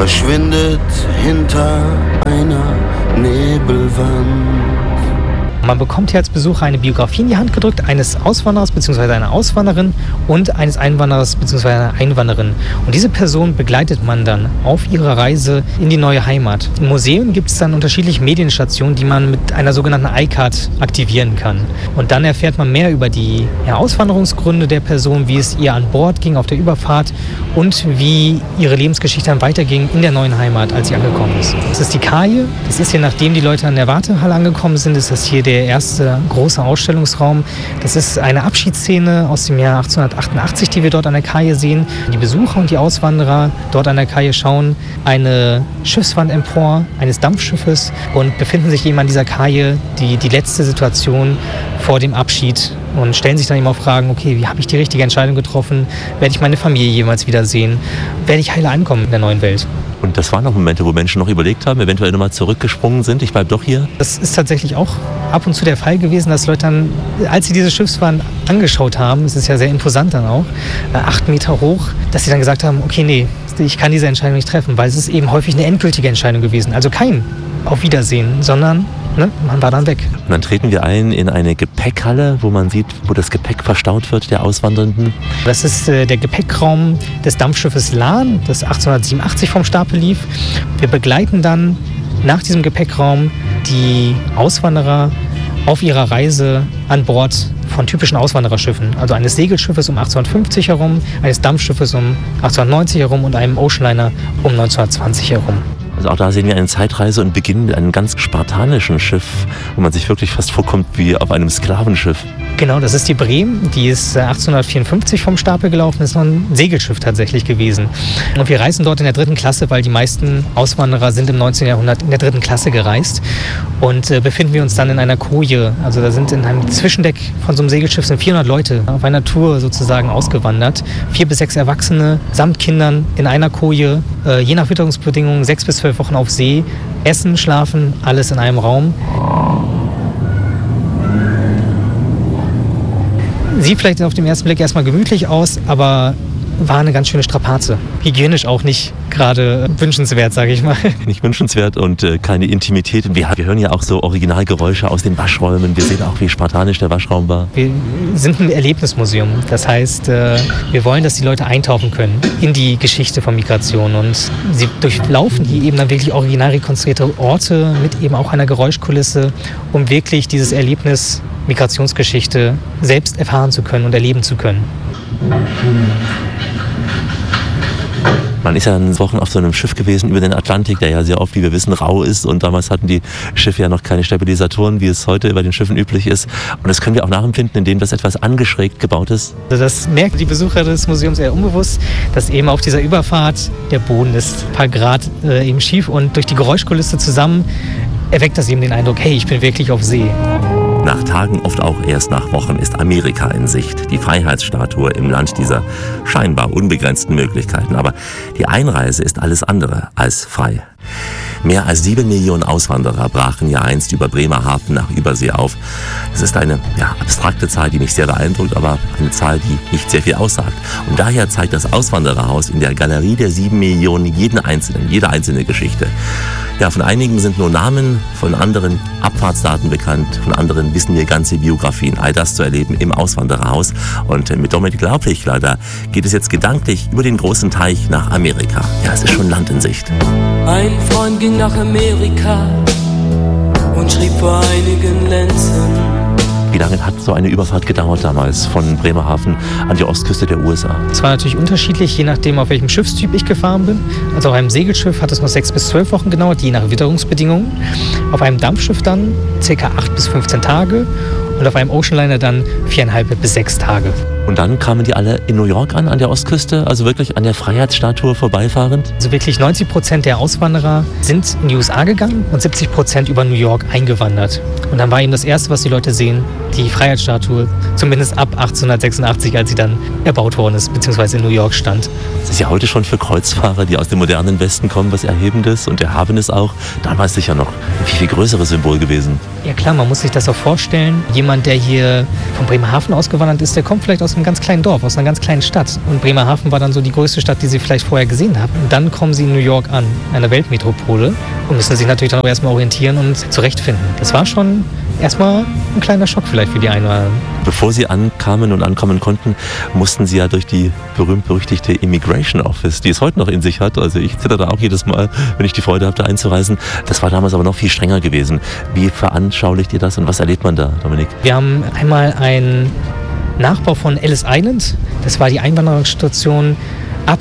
verschwindet hinter einer Nebelwand. Man bekommt hier als Besucher eine Biografie in die Hand gedrückt, eines Auswanderers bzw. einer Auswanderin und eines Einwanderers bzw. einer Einwanderin. Und diese Person begleitet man dann auf ihrer Reise in die neue Heimat. Im Museum gibt es dann unterschiedliche Medienstationen, die man mit einer sogenannten iCard aktivieren kann. Und dann erfährt man mehr über die Auswanderungsgründe der Person, wie es ihr an Bord ging auf der Überfahrt und wie ihre Lebensgeschichte dann weiterging in der neuen Heimat, als sie angekommen ist. Das ist die Kaje. Das ist hier, nachdem die Leute an der Wartehalle angekommen sind, ist das hier der erste große Ausstellungsraum. Das ist eine Abschiedsszene aus dem Jahr 1888, die wir dort an der Kaje sehen. Die Besucher und die Auswanderer dort an der Kaje schauen eine Schiffswand empor eines Dampfschiffes und befinden sich eben an dieser Kaje, die letzte Situation vor dem Abschied, und stellen sich dann eben auch Fragen, okay, wie habe ich die richtige Entscheidung getroffen? Werde ich meine Familie jemals wiedersehen? Werde ich heile ankommen in der neuen Welt? Und das waren noch Momente, wo Menschen noch überlegt haben, eventuell nochmal zurückgesprungen sind, ich bleibe doch hier? Das ist tatsächlich auch ab und zu der Fall gewesen, dass Leute dann, als sie diese Schiffswand angeschaut haben, es ist ja sehr imposant dann auch, 8 Meter hoch, dass sie dann gesagt haben, okay, nee, ich kann diese Entscheidung nicht treffen, weil es ist eben häufig eine endgültige Entscheidung gewesen. Also kein Auf Wiedersehen, sondern man war dann weg. Und dann treten wir ein in eine Gepäckhalle, wo man sieht, wo das Gepäck verstaut wird der Auswandernden. Das ist der Gepäckraum des Dampfschiffes Lahn, das 1887 vom Stapel lief. Wir begleiten dann nach diesem Gepäckraum die Auswanderer auf ihrer Reise an Bord von typischen Auswandererschiffen, also eines Segelschiffes um 1850 herum, eines Dampfschiffes um 1890 herum und einem Oceanliner um 1920 herum. Also auch da sehen wir eine Zeitreise und beginnen mit einem ganz spartanischen Schiff, wo man sich wirklich fast vorkommt wie auf einem Sklavenschiff. Genau, das ist die Bremen, die ist 1854 vom Stapel gelaufen, das ist noch ein Segelschiff tatsächlich gewesen. Und wir reisen dort in der 3. Klasse, weil die meisten Auswanderer sind im 19. Jahrhundert in der 3. Klasse gereist, und befinden wir uns dann in einer Koje. Also da sind in einem Zwischendeck von so einem Segelschiff sind 400 Leute auf einer Tour sozusagen ausgewandert. 4 bis 6 Erwachsene samt Kindern in einer Koje, je nach Witterungsbedingungen 6 bis 12 Wochen auf See, Essen, Schlafen, alles in einem Raum. Sieht vielleicht auf den ersten Blick erstmal gemütlich aus, aber war eine ganz schöne Strapaze. Hygienisch auch nicht gerade wünschenswert, sage ich mal. Nicht wünschenswert und keine Intimität. Und wir hören ja auch so Originalgeräusche aus den Waschräumen. Wir sehen auch, wie spartanisch der Waschraum war. Wir sind ein Erlebnismuseum. Das heißt, wir wollen, dass die Leute eintauchen können in die Geschichte von Migration. Und sie durchlaufen hier eben dann wirklich original rekonstruierte Orte mit eben auch einer Geräuschkulisse, um wirklich dieses Erlebnis Migrationsgeschichte selbst erfahren zu können und erleben zu können. Man ist ja Wochen auf so einem Schiff gewesen über den Atlantik, der ja sehr oft, wie wir wissen, rau ist. Und damals hatten die Schiffe ja noch keine Stabilisatoren, wie es heute bei den Schiffen üblich ist. Und das können wir auch nachempfinden, indem das etwas angeschrägt gebaut ist. Also das merken die Besucher des Museums eher unbewusst, dass eben auf dieser Überfahrt der Boden ist ein paar Grad eben schief. Und durch die Geräuschkulisse zusammen erweckt das eben den Eindruck, hey, ich bin wirklich auf See. Nach Tagen, oft auch erst nach Wochen, ist Amerika in Sicht. Die Freiheitsstatue im Land dieser scheinbar unbegrenzten Möglichkeiten. Aber die Einreise ist alles andere als frei. Mehr als 7 Millionen Auswanderer brachen ja einst über Bremerhaven nach Übersee auf. Das ist eine abstrakte Zahl, die mich sehr beeindruckt, aber eine Zahl, die nicht sehr viel aussagt. Und daher zeigt das Auswandererhaus in der Galerie der 7 Millionen jede einzelne Geschichte. Ja, von einigen sind nur Namen, von anderen Abfahrtsdaten bekannt, von anderen wissen wir ganze Biografien. All das zu erleben im Auswandererhaus. Und mit Dominik Laublichler, da geht es jetzt gedanklich über den großen Teich nach Amerika. Ja, es ist schon Land in Sicht. Ein Freund ging nach Amerika und schrieb vor einigen Lenzen. Wie lange hat so eine Überfahrt gedauert damals von Bremerhaven an die Ostküste der USA? Es war natürlich unterschiedlich, je nachdem, auf welchem Schiffstyp ich gefahren bin. Also auf einem Segelschiff hat es noch 6 bis 12 Wochen gedauert, je nach Witterungsbedingungen. Auf einem Dampfschiff dann ca. 8 bis 15 Tage und auf einem Oceanliner dann 4,5 bis 6 Tage. Und dann kamen die alle in New York an der Ostküste, also wirklich an der Freiheitsstatue vorbeifahrend? Also wirklich 90% der Auswanderer sind in die USA gegangen und 70% über New York eingewandert. Und dann war eben das Erste, was die Leute sehen, die Freiheitsstatue, zumindest ab 1886, als sie dann erbaut worden ist, beziehungsweise in New York stand. Das ist ja heute schon für Kreuzfahrer, die aus dem modernen Westen kommen, was Erhebendes und Erhabenes auch. Damals sicher noch ein viel größeres Symbol gewesen. Ja klar, man muss sich das auch vorstellen. Jemand, der hier von Bremerhaven ausgewandert ist, der kommt vielleicht aus aus einem ganz kleinen Dorf, aus einer ganz kleinen Stadt. Und Bremerhaven war dann so die größte Stadt, die sie vielleicht vorher gesehen haben. Und dann kommen sie in New York an, einer Weltmetropole, und müssen sich natürlich dann auch erstmal orientieren und zurechtfinden. Das war schon erstmal ein kleiner Schock vielleicht für die einen oder anderen. Bevor Sie ankamen und ankommen konnten, mussten Sie ja durch die berühmt-berüchtigte Immigration Office, die es heute noch in sich hat. Also ich zitter da auch jedes Mal, wenn ich die Freude habe, da einzureisen. Das war damals aber noch viel strenger gewesen. Wie veranschaulicht ihr das und was erlebt man da, Dominik? Wir haben einmal einen Nachbau von Ellis Island. Das war die Einwanderungsstation ab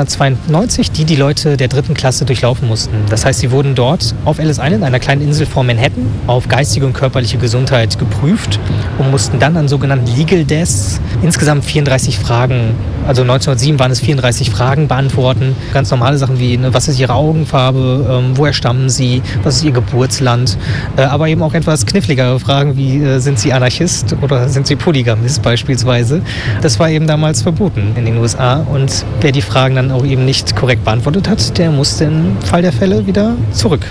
1892, die Leute der 3. Klasse durchlaufen mussten. Das heißt, sie wurden dort auf Ellis Island, einer kleinen Insel vor Manhattan, auf geistige und körperliche Gesundheit geprüft und mussten dann an sogenannten Legal Desks insgesamt 34 Fragen, also 1907 waren es 34 Fragen, beantworten. Ganz normale Sachen wie, was ist ihre Augenfarbe, woher stammen sie, was ist ihr Geburtsland, aber eben auch etwas kniffligere Fragen wie, sind sie Anarchist oder sind sie Polygamist beispielsweise. Das war eben damals verboten in den USA, und wer die Fragen dann auch eben nicht korrekt beantwortet hat, der musste im Fall der Fälle wieder zurück.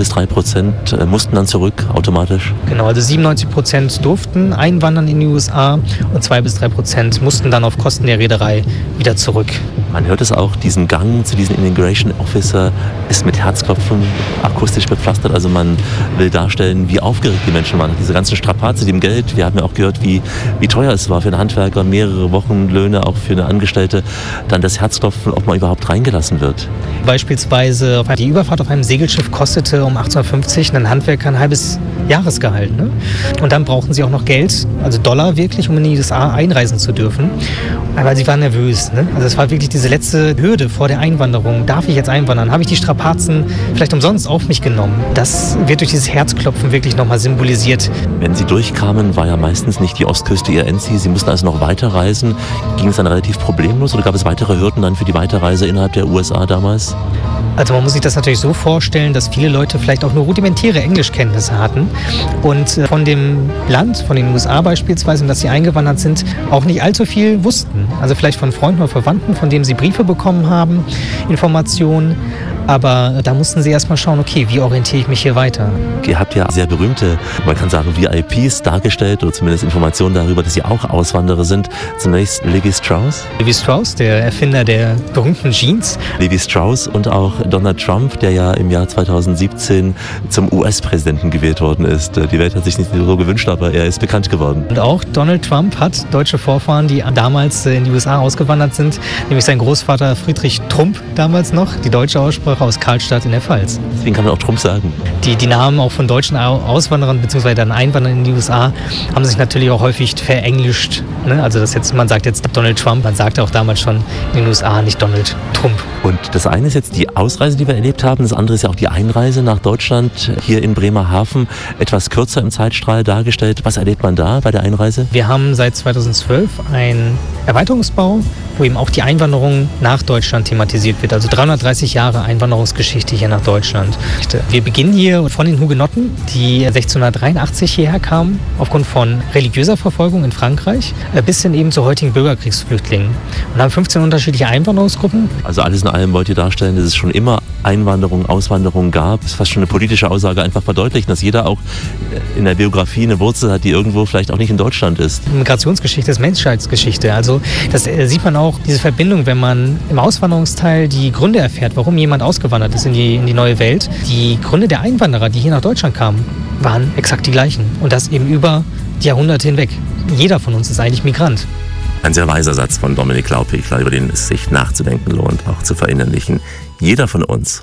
2-3% mussten dann zurück, automatisch? Genau, also 97% durften einwandern in die USA und 2-3% mussten dann auf Kosten der Reederei wieder zurück. Man hört es auch, diesen Gang zu diesem Immigration Officer ist mit Herzklopfen akustisch bepflastert. Also man will darstellen, wie aufgeregt die Menschen waren. Diese ganzen Strapazen, dem Geld. Wir haben ja auch gehört, wie teuer es war für einen Handwerker, mehrere Wochenlöhne, auch für eine Angestellte. Dann das Herzklopfen, ob man überhaupt reingelassen wird. Beispielsweise die Überfahrt auf einem Segelschiff kostete um 1850 einen Handwerker ein halbes Jahresgehalt. Ne? Und dann brauchten sie auch noch Geld, also Dollar wirklich, um in die USA einreisen zu dürfen. Aber sie waren nervös. Ne? Also es war wirklich diese letzte Hürde vor der Einwanderung. Darf ich jetzt einwandern? Habe ich die Strapazen vielleicht umsonst auf mich genommen? Das wird durch dieses Herzklopfen wirklich nochmal symbolisiert. Wenn Sie durchkamen, war ja meistens nicht die Ostküste Ihr Endziel. Sie mussten also noch weiterreisen. Ging es dann relativ problemlos oder gab es weitere Hürden dann für die Weiterreise innerhalb der USA damals? Also man muss sich das natürlich so vorstellen, dass viele Leute vielleicht auch nur rudimentäre Englischkenntnisse hatten und von dem Land, von den USA beispielsweise, in das sie eingewandert sind, auch nicht allzu viel wussten. Also vielleicht von Freunden oder Verwandten, von denen sie Briefe bekommen haben, Informationen. Aber da mussten sie erstmal schauen, okay, wie orientiere ich mich hier weiter? Ihr habt ja sehr berühmte, man kann sagen, VIPs dargestellt oder zumindest Informationen darüber, dass sie auch Auswanderer sind. Zunächst Levi Strauss. Levi Strauss, der Erfinder der berühmten Jeans. Levi Strauss und auch Donald Trump, der ja im Jahr 2017 zum US-Präsidenten gewählt worden ist. Die Welt hat sich nicht so gewünscht, aber er ist bekannt geworden. Und auch Donald Trump hat deutsche Vorfahren, die damals in die USA ausgewandert sind, nämlich sein Großvater Friedrich Trump damals noch, die deutsche Aussprache aus Karlstadt in der Pfalz. Deswegen kann man auch Trump sagen. Die Namen auch von deutschen Auswanderern bzw. dann Einwanderern in die USA haben sich natürlich auch häufig verenglischt. Ne? Also man sagt jetzt Donald Trump, man sagte auch damals schon in den USA nicht Donald Trump. Und das eine ist jetzt die Ausreise, die wir erlebt haben. Das andere ist ja auch die Einreise nach Deutschland, hier in Bremerhaven. Etwas kürzer im Zeitstrahl dargestellt. Was erlebt man da bei der Einreise? Wir haben seit 2012 einen Erweiterungsbau, wo eben auch die Einwanderung nach Deutschland thematisiert wird. Also 330 Jahre Einwanderungsgeschichte hier nach Deutschland. Wir beginnen hier von den Hugenotten, die 1683 hierher kamen, aufgrund von religiöser Verfolgung in Frankreich, bis hin eben zu heutigen Bürgerkriegsflüchtlingen. Und haben 15 unterschiedliche Einwanderungsgruppen. Also alles in allem wollt ihr darstellen, dass es schon immer Einwanderung, Auswanderung gab. Das ist fast schon eine politische Aussage, einfach verdeutlichen, dass jeder auch in der Biografie eine Wurzel hat, die irgendwo vielleicht auch nicht in Deutschland ist. Migrationsgeschichte ist Menschheitsgeschichte. Also das sieht man auch, diese Verbindung, wenn man im Auswanderungsteil die Gründe erfährt, warum jemand ausgewandert ist in die neue Welt. Die Gründe der Einwanderer, die hier nach Deutschland kamen, waren exakt die gleichen. Und das eben über die Jahrhunderte hinweg. Jeder von uns ist eigentlich Migrant. Ein sehr weiser Satz von Dominik Laupich, über den es sich nachzudenken lohnt, auch zu verinnerlichen. Jeder von uns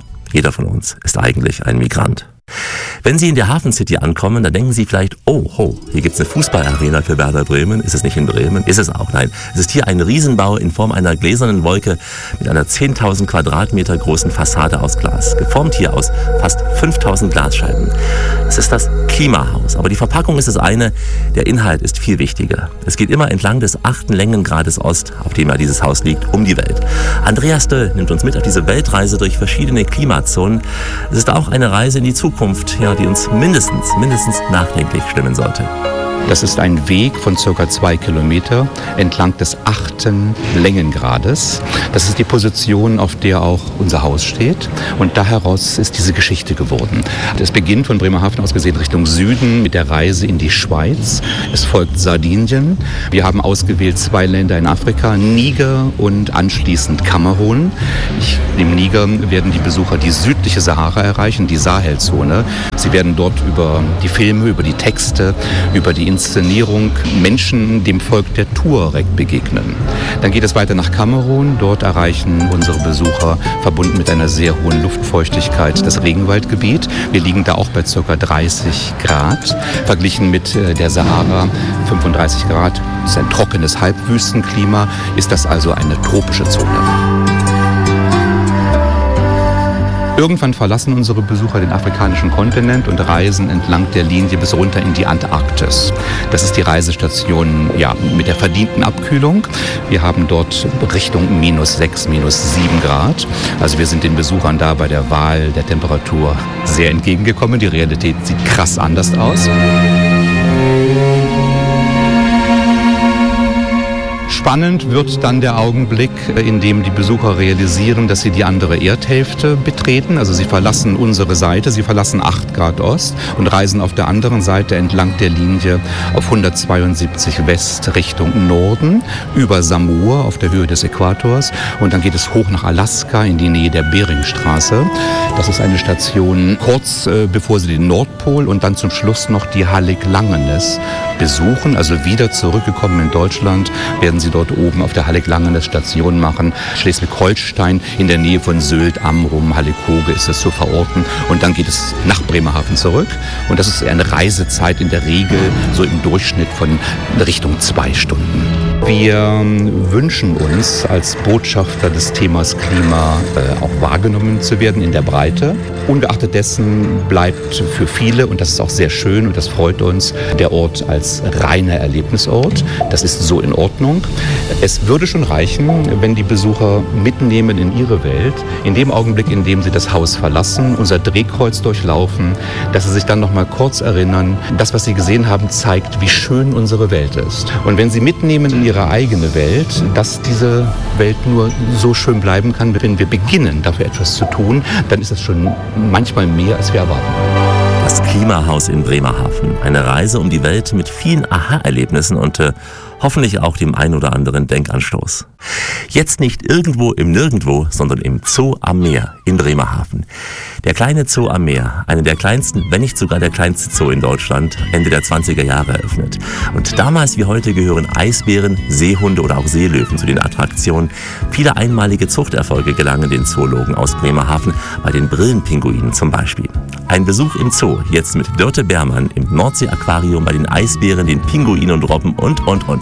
ist eigentlich ein Migrant. Wenn Sie in der Hafen City ankommen, dann denken Sie vielleicht, oh, hier gibt's eine Fußballarena für Werder Bremen. Ist es nicht in Bremen? Ist es auch? Nein, es ist hier ein Riesenbau in Form einer gläsernen Wolke mit einer 10.000 Quadratmeter großen Fassade aus Glas. Geformt hier aus fast 5.000 Glasscheiben. Es ist das Klimahaus. Aber die Verpackung ist das eine, der Inhalt ist viel wichtiger. Es geht immer entlang des 8. Längengrades Ost, auf dem ja dieses Haus liegt, um die Welt. Andreas Döll nimmt uns mit auf diese Weltreise durch verschiedene Klimazonen. Es ist auch eine Reise in die Zukunft. Auskunft, ja, die uns mindestens nachdenklich stimmen sollte. Das ist ein Weg von ca. 2 Kilometer entlang des 8. Längengrades. Das ist die Position, auf der auch unser Haus steht. Und da heraus ist diese Geschichte geworden. Es beginnt von Bremerhaven aus gesehen Richtung Süden mit der Reise in die Schweiz. Es folgt Sardinien. Wir haben ausgewählt 2 Länder in Afrika, Niger und anschließend Kamerun. Im Niger werden die Besucher die südliche Sahara erreichen, die Sahelzone. Sie werden dort über die Filme, über die Texte, über die Inszenierung Menschen dem Volk der Tuareg begegnen. Dann geht es weiter nach Kamerun. Dort erreichen unsere Besucher, verbunden mit einer sehr hohen Luftfeuchtigkeit, das Regenwaldgebiet. Wir liegen da auch bei ca. 30 Grad. Verglichen mit der Sahara 35 Grad. Das ist ein trockenes Halbwüstenklima. Ist das also eine tropische Zone. Irgendwann verlassen unsere Besucher den afrikanischen Kontinent und reisen entlang der Linie bis runter in die Antarktis. Das ist die Reisestation mit der verdienten Abkühlung. Wir haben dort Richtung -6, -7 Grad. Also wir sind den Besuchern da bei der Wahl der Temperatur sehr entgegengekommen. Die Realität sieht krass anders aus. Spannend wird dann der Augenblick, in dem die Besucher realisieren, dass sie die andere Erdhälfte betreten. Also sie verlassen unsere Seite, sie verlassen 8 Grad Ost und reisen auf der anderen Seite entlang der Linie auf 172 West Richtung Norden über Samoa auf der Höhe des Äquators. Und dann geht es hoch nach Alaska in die Nähe der Beringstraße. Das ist eine Station kurz bevor sie den Nordpol und dann zum Schluss noch die Hallig Langenes besuchen. Also wieder zurückgekommen in Deutschland werden sie dort oben auf der Hallig Langenes Station machen. Schleswig-Holstein in der Nähe von Sylt, Amrum, Hallig-Hoge ist es zu verorten. Und dann geht es nach Bremerhaven zurück. Und das ist eine Reisezeit in der Regel so im Durchschnitt von Richtung 2 Stunden. Wir wünschen uns als Botschafter des Themas Klima auch wahrgenommen zu werden in der Breite. Ungeachtet dessen bleibt für viele, und das ist auch sehr schön und das freut uns, der Ort als reiner Erlebnisort. Das ist so in Ordnung. Es würde schon reichen, wenn die Besucher mitnehmen in ihre Welt, in dem Augenblick, in dem sie das Haus verlassen, unser Drehkreuz durchlaufen, dass sie sich dann noch mal kurz erinnern, das, was sie gesehen haben, zeigt, wie schön unsere Welt ist. Und wenn sie mitnehmen in ihre eigene Welt, dass diese Welt nur so schön bleiben kann, wenn wir beginnen, dafür etwas zu tun, dann ist das schon manchmal mehr, als wir erwarten. Das Klimahaus in Bremerhaven. Eine Reise um die Welt mit vielen Aha-Erlebnissen und hoffentlich auch dem ein oder anderen Denkanstoß. Jetzt nicht irgendwo im Nirgendwo, sondern im Zoo am Meer in Bremerhaven. Der kleine Zoo am Meer, einer der kleinsten, wenn nicht sogar der kleinste Zoo in Deutschland, Ende der 20er Jahre eröffnet. Und damals wie heute gehören Eisbären, Seehunde oder auch Seelöwen zu den Attraktionen. Viele einmalige Zuchterfolge gelangen den Zoologen aus Bremerhaven, bei den Brillenpinguinen zum Beispiel. Ein Besuch im Zoo, jetzt mit Dörte Beermann im Nordsee-Aquarium bei den Eisbären, den Pinguinen und Robben und.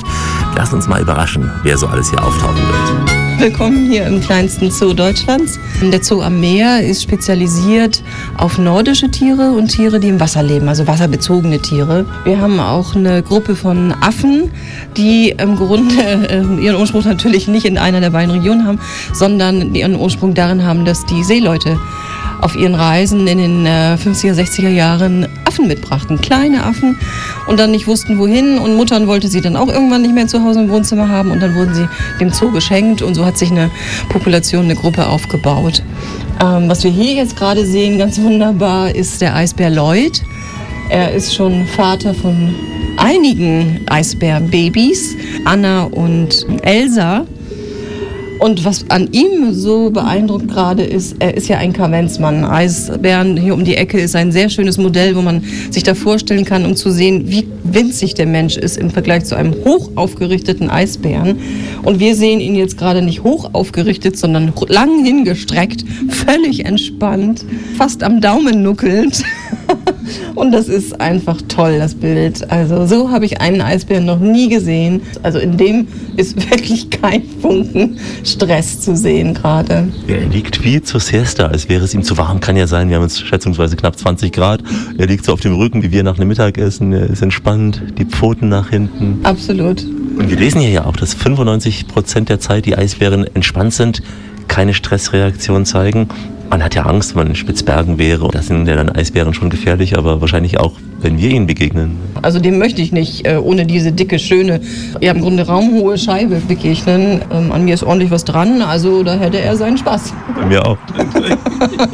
Lass uns mal überraschen, wer so alles hier auftauchen wird. Willkommen hier im kleinsten Zoo Deutschlands. Der Zoo am Meer ist spezialisiert auf nordische Tiere und Tiere, die im Wasser leben, also wasserbezogene Tiere. Wir haben auch eine Gruppe von Affen, die im Grunde ihren Ursprung natürlich nicht in einer der beiden Regionen haben, sondern ihren Ursprung darin haben, dass die Seeleute auf ihren Reisen in den 50er, 60er Jahren Affen mitbrachten, kleine Affen, und dann nicht wussten, wohin, und Muttern wollte sie dann auch irgendwann nicht mehr zu Hause im Wohnzimmer haben, und dann wurden sie dem Zoo geschenkt, und so hat sich eine Population, eine Gruppe aufgebaut. Was wir hier jetzt gerade sehen, ganz wunderbar, ist der Eisbär Lloyd. Er ist schon Vater von einigen Eisbärbabys, Anna und Elsa. Und was an ihm so beeindruckt gerade ist, er ist ja ein Kavenzmann. Eisbären hier um die Ecke ist ein sehr schönes Modell, wo man sich da vorstellen kann, um zu sehen, wie winzig der Mensch ist im Vergleich zu einem hoch aufgerichteten Eisbären. Und wir sehen ihn jetzt gerade nicht hoch aufgerichtet, sondern lang hingestreckt, völlig entspannt, fast am Daumen nuckelnd. Und das ist einfach toll, das Bild. Also so habe ich einen Eisbären noch nie gesehen. Also in dem ist wirklich kein Funken Stress zu sehen gerade. Er liegt wie zur Siesta, als wäre es ihm zu warm. Kann ja sein, wir haben jetzt schätzungsweise knapp 20 Grad. Er liegt so auf dem Rücken, wie wir nach einem Mittagessen. Er ist entspannt, die Pfoten nach hinten. Absolut. Und wir lesen hier ja auch, dass 95% der Zeit die Eisbären entspannt sind, keine Stressreaktion zeigen. Man hat ja Angst, wenn man in Spitzbergen wäre. Da sind ja dann Eisbären schon gefährlich, aber wahrscheinlich auch, wenn wir ihnen begegnen. Also dem möchte ich nicht ohne diese dicke, schöne, ja im Grunde raumhohe Scheibe begegnen. An mir ist ordentlich was dran, also da hätte er seinen Spaß. Bei mir auch.